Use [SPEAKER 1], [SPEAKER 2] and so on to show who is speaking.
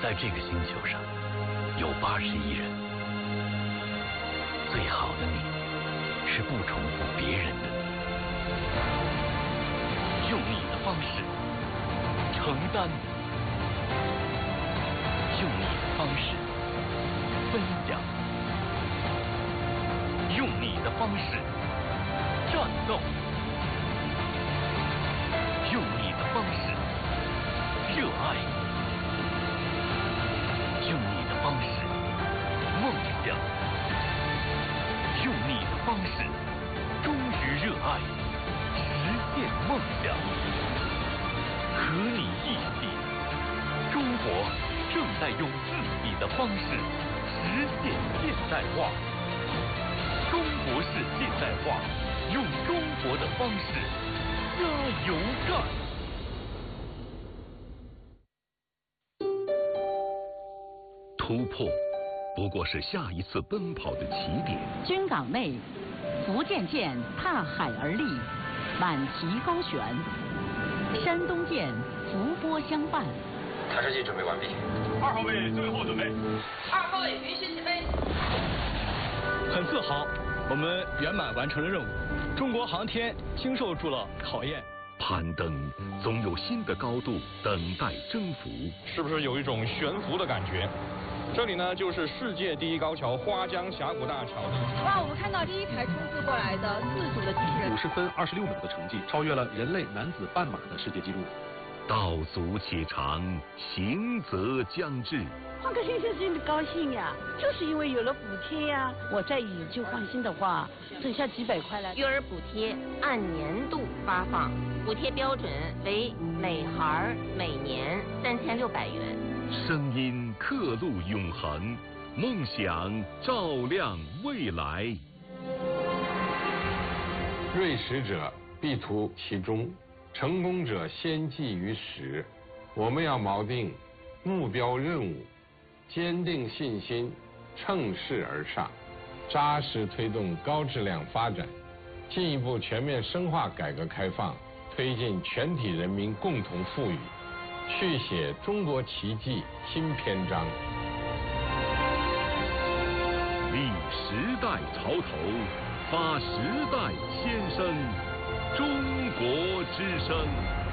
[SPEAKER 1] 在这个星球上有81人，最好的你是不重复别人的你，用你的方式承担，用你的方式分享，用你的方式战斗，用你的方式热爱，用你的方式梦想，用你的方式忠于热爱，实现梦想。和你一起，中国正在用自己的方式实现现代化。中国式现代化，用中国的方式加油干！突破不过是下一次奔跑的起点。
[SPEAKER 2] 军港内，福建舰踏海而立，满旗高悬；山东舰伏波相伴。
[SPEAKER 3] 探视机准备完毕。
[SPEAKER 4] 2号位最后准备。
[SPEAKER 5] 2号位允许起飞。
[SPEAKER 6] 很自豪，我们圆满完成了任务。中国航天经受住了考验。
[SPEAKER 1] 攀登总有新的高度等待征服。
[SPEAKER 4] 是不是有一种悬浮的感觉？这里呢，就是世界第一高桥花江峡谷大桥。
[SPEAKER 5] 哇，我们看到第一台冲刺过来的自主的机器人
[SPEAKER 7] ，50分26秒的成绩，超越了人类男子半马的世界纪录。
[SPEAKER 1] 道阻且长，行则将至。
[SPEAKER 8] 换个先生真的高兴呀，就是因为有了补贴呀。我再以旧换新的话，省下几百块来。
[SPEAKER 9] 育儿补贴按年度发放，补贴标准为每孩每年3600元。
[SPEAKER 1] 声音刻录永恒，梦想照亮未来。
[SPEAKER 10] 锐实者必图其中，成功者先记于始。我们要锚定目标任务，坚定信心，乘势而上，扎实推动高质量发展，进一步全面深化改革开放，推进全体人民共同富裕，续写中国奇迹新篇章。
[SPEAKER 1] 立时代潮头，发时代先声，中国之声。